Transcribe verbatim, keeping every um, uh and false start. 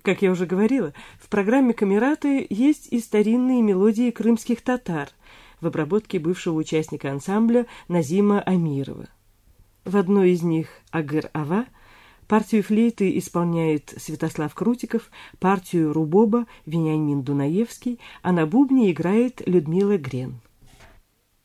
Как я уже говорила, в программе «Камераты» есть и старинные мелодии крымских татар в обработке бывшего участника ансамбля Назима Амирова. В одной из них «Агыр-ава» партию флейты исполняет Святослав Крутиков, партию рубоба Вениамин Дунаевский, а на бубне играет Людмила Грен.